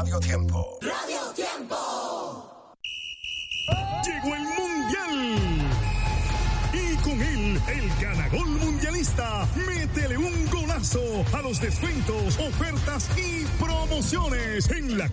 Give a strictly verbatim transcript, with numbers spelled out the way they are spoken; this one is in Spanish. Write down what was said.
Radio Tiempo. Radio Tiempo. Llegó el Mundial. Y con él, el ganagol mundialista. Métele un golazo a los descuentos, ofertas y promociones en la